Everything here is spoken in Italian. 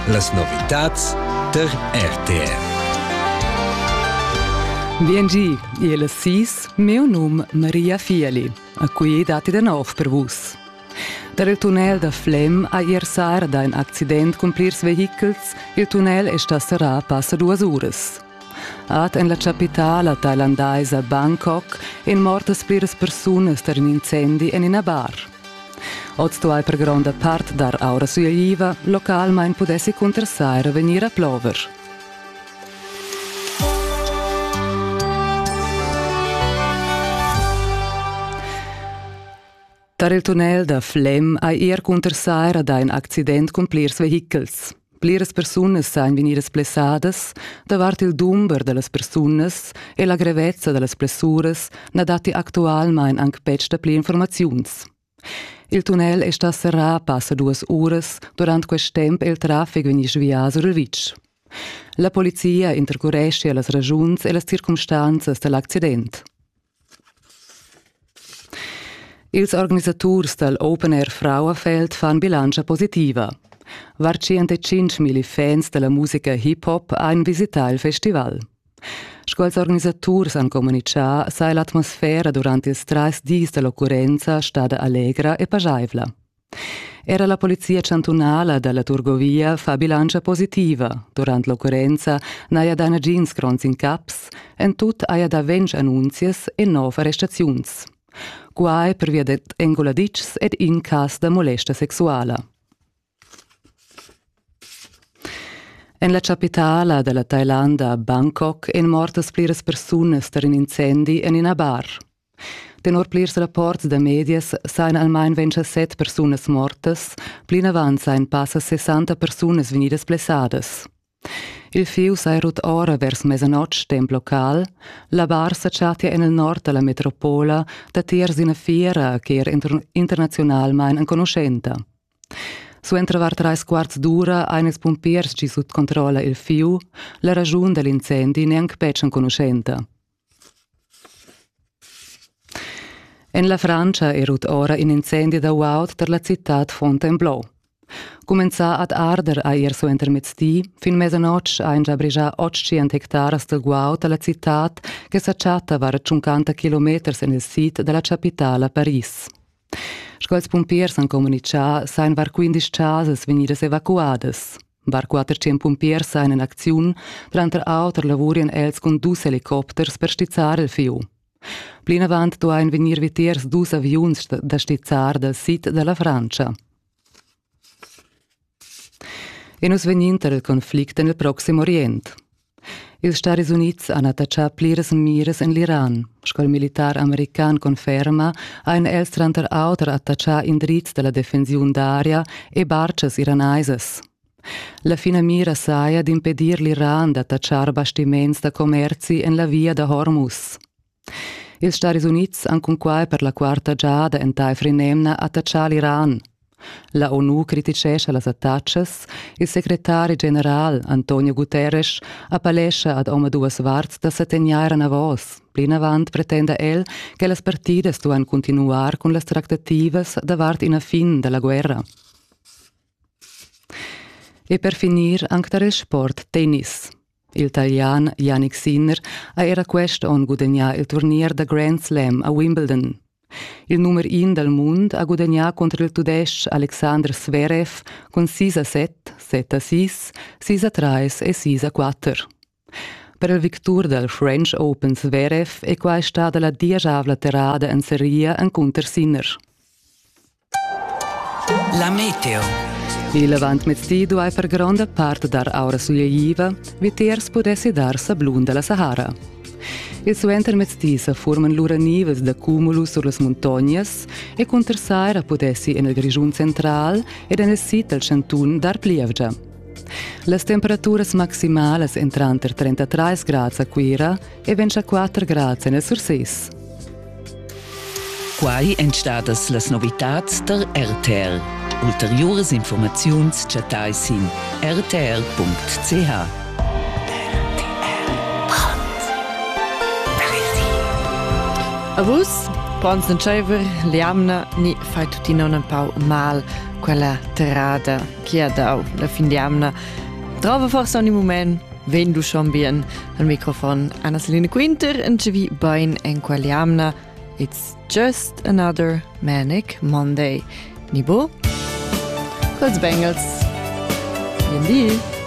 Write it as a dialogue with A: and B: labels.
A: Las novitats der RTR.
B: Biengi, io la 6, meu nome Maria Fieli, a cui dati da 9 per vos. Dar il tunnel da Flem a ier sera da un accident con plirs vehicles, il tunnel è stasera passa 2 ores. Ad en la capitala thailandaisa Bangkok in mortas plirs persunas dar un incendi en in a bar. Ozto hai per grande part dar aura suiva, local main potessi contrassaire venir a plover. Dar il tunnel da Flem a ier contrassaire da un accident con plirs vehicles. Pliras persunas sain venidas plessadas, davart il dumber de las persunas e la grevezza de las plessuras na dati actualmein anche pech da pli informaziuns. Il tunnel è sta serrà passa 2 ores, durant quest temp il traffic vegni svià sur il vitg. La polizia intercorresce las ragiuns e las circumstanzas de l'accident. Ils organisaturs del Open Air Frauenfeld fan bilancia positiva. Var 105.000 fans della musica hip-hop han visitato il festival. Scuols organisaturs han comunicato sai l'atmosfera durante ils 3 dies dell'occorrenza stata allegra e pajaivla. Era la polizia cantonala della Turgovia fa bilancia positiva. Durante l'occorrenza n'aia da una jeans grons in caps en tut aia da 20 annunzias e 9 arrestaziuns. Guai per via det engoladics ed in cas da molesta sexuala. En la capitala della Thailanda, Bangkok, en mortas pliras persunas dar in incendi en in a bar. Tenor plirs rapports da medias sain almain 27 persunas mortas, plin avant sain passa 60 persunas venidas plessadas. Il fiu sai rut ora vers mesanotg temp local, la bar s'acciatia en il nord della metropola, da tiers in a fiera che era internazionalmein en conoscenta. Su entravar 3/4 d'ura eines pompiers ci sut controlla il fiu, la ragiun dell'incendi neanche pecen conoscenta. En la Francia erut ora in incendi da Wout der la città Fontainebleau. Comenza ad arder a ier su intermezdi, fin mesanotg ein già brigià 800 hectares del Wout alla città che s'acciatta var 50 kilometers en il sit della capitala Paris. Scols pompiers han comunicato sain var 15 casas venidas evacuadas. Var 400 pompiers sain in acziun, durante auter lavorien els con 2 helicopters per stizzare il fiu. Plin avant do ein venir vitiers 2 avions da stizzar del sit della Francia. E nus veninter il conflict nel Proximo Orient. Ils Stati Units han attacciato pliras mires in l'Iran. Scol militar american conferma ein els tranter auter attaccià indrizz della defensiun d'aria e barces iranaises. La fina mira saia d'impedir l'Iran d'attacciar bastiments da commerci en la via da Hormuz. Ils Stati Units han conquai per la quarta giada en taifrinemna attaccià l'Iran. La ONU criticesce las attacches, il segretari general Antonio Guterres appalesce ad oma 2 varts da seteniairan a vos. Plin avant pretenda el che las partidas duan continuar con las tractativas davart in a fin della guerra. E per finir anche il sport tennis. Il talian Jannik Sinner era questo on guadagna il turnier da Grand Slam a Wimbledon. Il numero 1 del mondo ha guadagnato contro il tedesco Alexander Zverev con 6-7, 7-6, 6-3 e 6-4. Per il victor del French Open Zverev è qua stata la 10ª terada in serie contro Sinner.
A: La meteo.
B: Il avant mezzido è per grande parte dar aura sull'aiva, vitiers potessi dar sablun della Sahara. Il suo intermezzisa forman lura nives da cumulus sur las montagnas e contrasaira potessi en el grigiun central ed en el sit del chantun dar plievgia. Las temperaturas maximales entran ter 33 gradi a Quira e 24 gradi nel Sursis.
C: Quai entstadas las novitats der RTR. Ulteriores informaziuns chatais in rtr.ch.
D: A vos, pons non c'ever, liamna, ni fai tutti non un pau mal. quella terrada che ha dau la fin di amna. Trova forse ogni moment, wenn du schon bien, al Mikrofon Anna Selina Quinter, und wie bein en quali amna. It's just another manic Monday. Nibo? Quels Bengals. Bien